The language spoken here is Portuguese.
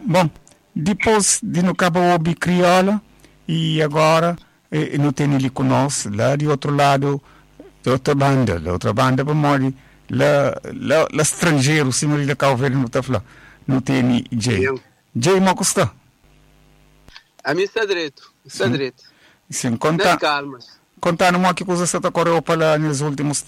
Bom, depois de no cabo ouvir crioula, e agora não tem ele conosco, lá de outro lado, da outra banda, para morrer, lá estrangeiro, se morrer da Calveira, não está falando, não tem Jay. Jay, como está? A mim está direito, Sim, conta, calmas. conta-nos que coisa você está correndo para lá nos últimos